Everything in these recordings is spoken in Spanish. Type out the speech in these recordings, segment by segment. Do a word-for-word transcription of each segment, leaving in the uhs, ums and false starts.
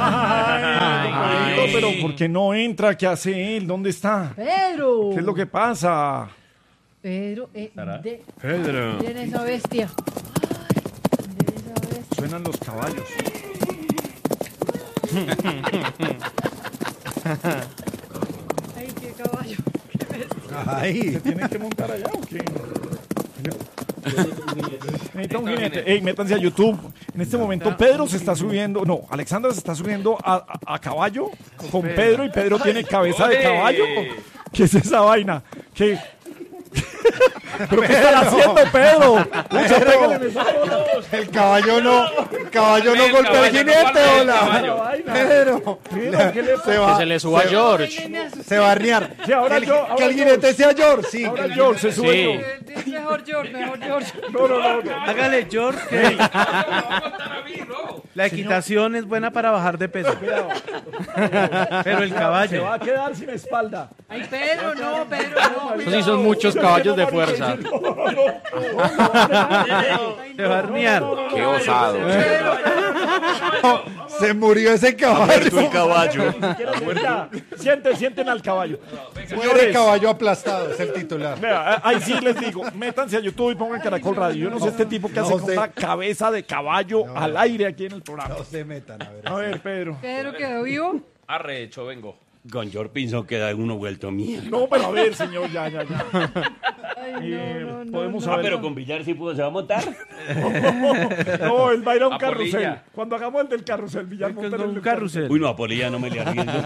Ay, Ay. Pedrito, pero ¿por qué no entra? ¿Qué hace él? ¿Dónde está? Pedro. ¿Qué es lo que pasa? Pedro, eh, de, Pedro. miren esa bestia. Ay, miren esa bestia. Suenan los caballos. Ay, qué caballo. Qué bestia. Ay. ¿Se tiene que montar allá o qué? Necesita un jinete. Ey, métanse a YouTube. En este momento Pedro se está subiendo, no, Alexandra se está subiendo a, a- a caballo con Pedro y Pedro tiene cabeza de caballo. ¿Qué es esa vaina? ¿Qué? ¿Pero qué están haciendo, Pedro? Pucha, pégale en esa bola. El caballo no, el caballo no El golpea al caballo no jinete, golpea al hola. caballo. Pedro, Mira, ¿qué le se pasa? va, Que se le suba a George. se va a arnear. Sí, ahora que el, yo, ahora que el yo. jinete sea George, sí. Ahora que el George se sube. Sí. yo. Eh, es Mejor George, mejor George. No, no, no. no. Hágale, George, que la equitación es buena para bajar de peso. Pero el Se caballo. va a quedar sin espalda. Ay, Pedro, no, Pedro, no. Esos sí son muchos caballos de fuerza. Se va a arnear. Qué osado. Se murió ese caballo. el caballo. Ya, Sienten, sienten al caballo. Muere Señores, caballo aplastado, es el titular. vea, ahí sí les digo, métanse a YouTube y pongan Caracol Radio. Yo no sé este tipo que No hace con sé. una cabeza de caballo al aire aquí en el programa. No se metan, a ver. A ver, Pedro. Pedro quedó vivo. Arrecho, vengo. Con George Pinson queda uno vuelto mierda. No, pero a ver, señor, ya, ya, ya. Ay, Eh, no, no, no, podemos no. Ah, saber. pero con Villar sí pudo, se va a montar. No, él va a ir a un A carrusel. Polilla. Cuando hagamos el del carrusel, Villar monta en el Un del carrusel. Uy, no, a Polilla no me le arriesgo.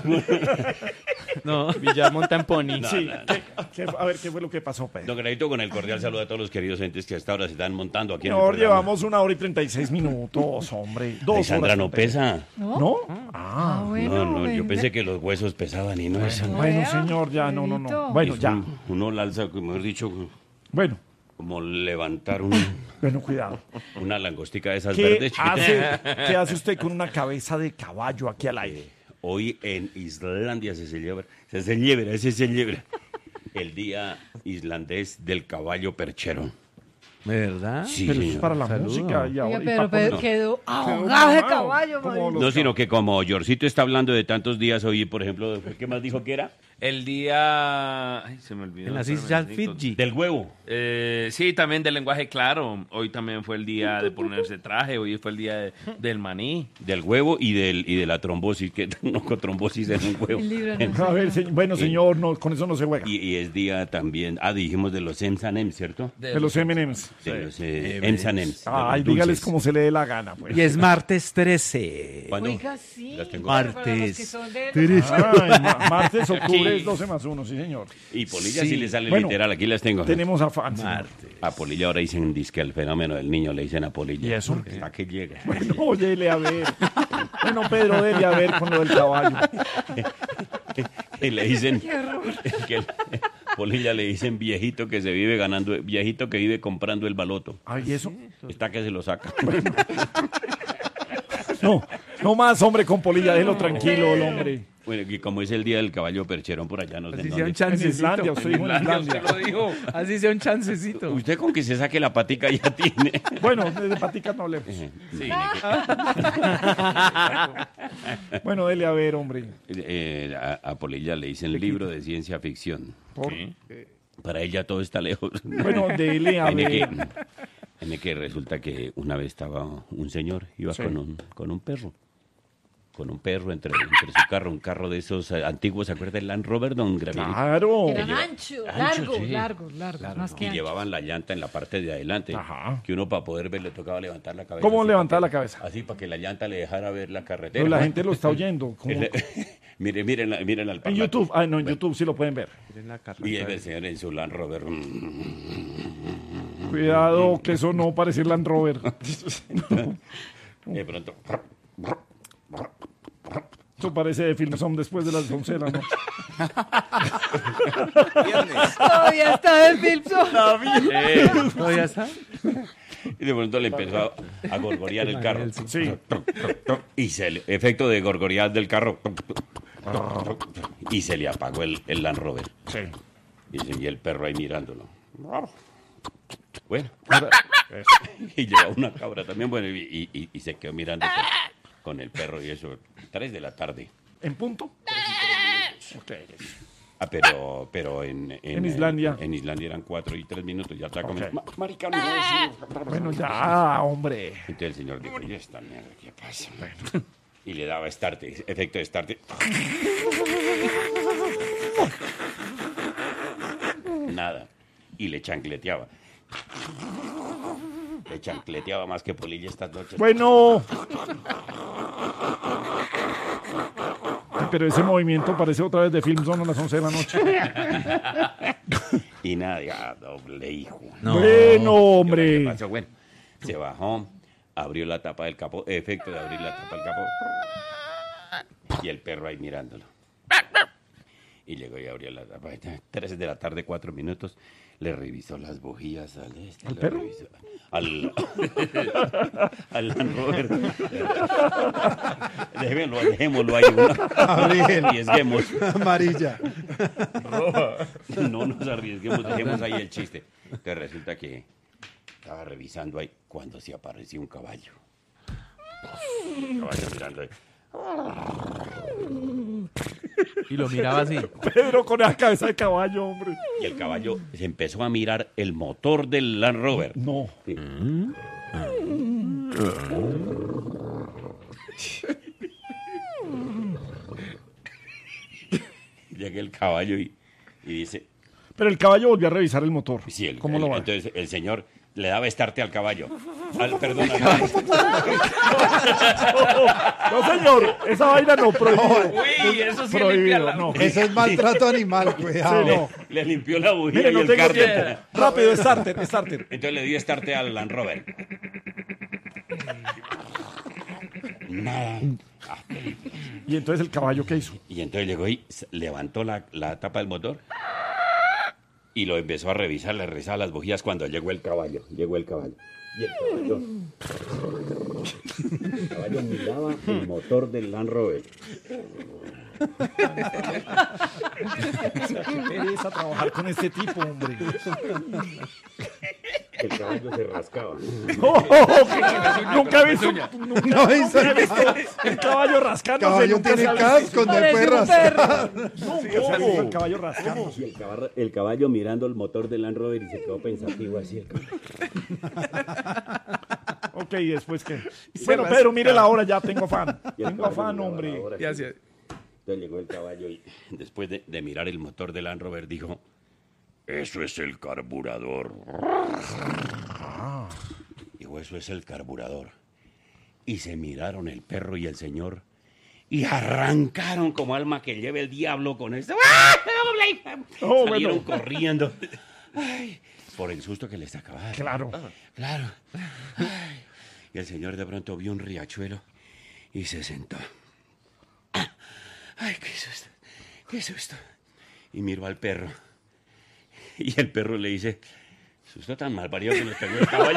No. Villar monta en pony. Sí. ¿Qué- qué- a ver, ¿qué fue lo que pasó, Pedro? Don Granito, con el cordial saludo a todos los queridos entes que hasta ahora se están montando aquí en el Señor, programa. llevamos una hora y treinta y seis minutos, hombre. Dos Ay, Sandra horas no con Pedro. pesa. ¿No? Ah, bueno. No, no, yo venga. pensé que los huesos pesaban y no eso. Bueno, Vea, señor, ya, no, no, no. Pedrito. Bueno, Es ya. un- Uno la alza, mejor dicho, Bueno, como levantar un- bueno, cuidado. una langostica de esas ¿Qué verdes chiquitas. hace, ¿Qué hace usted con una cabeza de caballo aquí al aire? Hoy en Islandia se celebra, se celebra, ese se celebra el Día Islandés del Caballo Perchero. ¿Verdad? Sí, Pero eso es señor. para la Saludo. música. Y ahora, Oiga, y pero pa' Pedro poner- quedó Quedó ahogado de mamado, caballo, como madre. los No, sino que como Yorcito está hablando de tantos días hoy, por ejemplo, ¿qué más dijo que era? El día... Ay, se me olvidó. En las espérame, Islas necesito- Fiji. Del huevo. Eh, sí, también del lenguaje claro. Hoy también fue el día de ponerse traje. Hoy fue el día de- del maní. Del huevo y del y de la trombosis, que no con trombosis en un huevo. El libro no A ver, se- bueno, señor, no, con eso no se juega. Y, y es día también, ah, dijimos de los M and M's, ¿cierto? De los M and M's. De los eh, M and M's. de Ay, los dígales dulces. como se le dé la gana, pues. Y es martes trece. ¿Cuándo? Oiga, sí. Las tengo. Pero para los Martes. que son de- Ay, ma- martes, octubre Aquí. es doce más uno, sí, señor. Y Polilla sí, Sí. le sale Bueno, literal, aquí las tengo. Tenemos a fans. señor. Martes. A Polilla ahora dicen disque el fenómeno del niño, le dicen a Polilla. ¿Y eso? ¿A qué llega? Bueno, óyele a ver. Bueno, Pedro, dele a ver con lo del caballo. Y le dicen que el- Polilla le dicen viejito que se vive ganando, viejito que vive comprando el baloto. Ay, ¿y eso? Está que se lo saca. No, no más, hombre, con Polilla, déjelo tranquilo, el hombre. Bueno, y como es el día del caballo percherón por allá, no sé Así en sea un dónde. En chancecito. Islandia, usted dijo en Islandia. Usted lo dijo. Así sea un chancecito. Usted con que se saque la patica ya tiene. Bueno, de paticas no hablemos. Sí. Bueno, dele a ver, hombre. Eh, a, a Polilla le dicen libro de ciencia ficción. Por- Para ella todo está lejos. Bueno, dele a Tiene que, ver. tiene que resulta que una vez estaba un señor, iba Sí. con, un, con un perro. Con un perro entre, entre su carro, un carro de esos eh, antiguos, ¿se acuerda del Land Rover, don Gravier? Claro. Eran lleva- anchos, anchos, largos, sí. largos, largos, más que Y anchos. llevaban la llanta en la parte de adelante. Ajá. Que uno para poder ver le tocaba levantar la cabeza. ¿Cómo así levantar para la que- cabeza? Así para que la llanta le dejara ver la carretera. Pero la gente lo está oyendo. ¿Cómo? mire, miren, la- miren al En parlante. YouTube. Ah, no, en YouTube sí lo pueden ver. Miren la Y carreta. el señor en su Land Rover. Cuidado, que eso no parece el Land Rover. De pronto. Eso parece de Filmson después de las once de la noche. Todavía está el Philipson. eh, ¿Todavía está? y de pronto le empezó a, a gorgorear el carro. Sí. Y se le, efecto de gorgorear del carro. Y se le apagó el, el Land Rover. Sí. Y, se- y el perro ahí mirándolo. Bueno. Y llevaba una cabra también, bueno, y, y- y se quedó mirando. con el perro y eso, tres de la tarde. ¿En punto? Ok. Ah, pero, pero en, en, En Islandia. En, Islandia eran cuatro y tres minutos, ya está Ok. comiendo. Ma- Marica, no sé. Bueno, ya, hombre. Entonces el señor dijo, ¿y esta mierda qué pasa? Y le daba start, efecto de start. Nada. Y le chancleteaba. Le chancleteaba más que Polilla estas noches. Bueno. Ay, pero ese movimiento parece otra vez de Film Zone a las once de la noche. Y nada, ya, doble hijo. Bueno, ¿Qué hombre. pasó? Bueno, se bajó, abrió la tapa del capó, efecto de abrir la tapa del capó. Y el perro ahí mirándolo. Y llegó y abrió la tapa. Tres de la tarde, cuatro minutos. Le revisó las bujías al este. ¿Al le perro? revisó- Al, al Land Rover. Déjemelo, dejémoslo ahí. Gabriel. Arriesguemos. Amarilla. No nos arriesguemos, dejemos ahí el chiste. Entonces resulta que estaba revisando ahí cuando se apareció un caballo. Un caballo mirando ahí. Y lo miraba así. Pedro con esa cabeza de caballo, hombre. Y el caballo se empezó a mirar el motor del Land Rover. No. Sí. Llega el caballo y, y dice, Pero el caballo volvió a revisar el motor. sí, el, ¿Cómo el- lo va? entonces el señor le daba estarte al caballo. Al, perdón, al- No, señor, esa vaina no, prohibido. Uy, eso sí Prohibido, limpia la- no. Eso es maltrato animal, Sí, cuidado. no. le limpió la bujía Mire, y no el tengo cárter. tiempo. Rápido, starter, starter. Entonces le dio estarte al Land Rover. Nada. Ah, qué- Y entonces el caballo, ¿qué hizo? Y entonces llegó y s- levantó la, la tapa del motor y lo empezó a revisar, le revisaba las bujías cuando llegó el caballo. Llegó el caballo. Y el caballo, el caballo miraba el motor del Land Rover. Qué pereza trabajar con este tipo, hombre. El caballo se rascaba. Nunca he visto, nunca No hizo he visto el caballo rascándose. Caballo nunca tiene se ha casco, donde Parece puede un rascar. perro. visto. Nunca se ha visto el caballo rascándose. Y el caballo, el caballo mirando el motor del Land Rover y se quedó pensativo así. El caballo. Ok, ¿y después qué? Bueno, Pedro, mire la hora, ya tengo afán. Y el Tengo caballo afán, miraba hombre. la hora. Y así- Entonces llegó el caballo y después de, de mirar el motor del Land Rover dijo, eso es el carburador. Dijo, eso es el carburador. Y se miraron el perro y el señor y arrancaron como alma que lleve el diablo con esto. Oh, Salieron bueno. corriendo. Ay, por el susto que les acababa. Claro. Claro. Ay. Y el señor de pronto vio un riachuelo y se sentó. Ay, qué susto, qué susto. Y miró al perro. Y el perro le dice, susto tan mal parido que nos pegó el caballo.